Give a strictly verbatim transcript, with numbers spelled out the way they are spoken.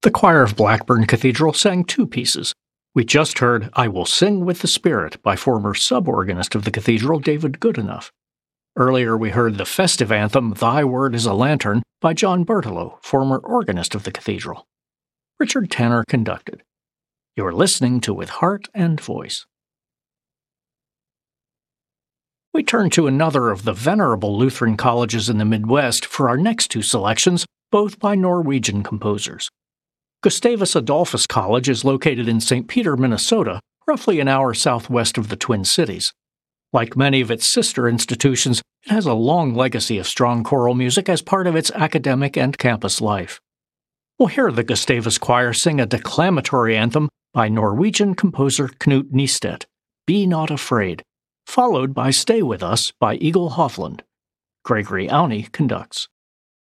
The choir of Blackburn Cathedral sang two pieces. We just heard I Will Sing with the Spirit by former sub-organist of the cathedral David Goodenough. Earlier we heard the festive anthem Thy Word is a Lantern by John Bertolo, former organist of the cathedral. Richard Tanner conducted. You're listening to With Heart and Voice. We turn to another of the venerable Lutheran colleges in the Midwest for our next two selections, both by Norwegian composers. Gustavus Adolphus College is located in Saint Peter, Minnesota, roughly an hour southwest of the Twin Cities. Like many of its sister institutions, it has a long legacy of strong choral music as part of its academic and campus life. We'll hear the Gustavus Choir sing a declamatory anthem by Norwegian composer Knut Nystedt, Be Not Afraid, followed by Stay With Us by Egil Hofland. Gregory Aune conducts.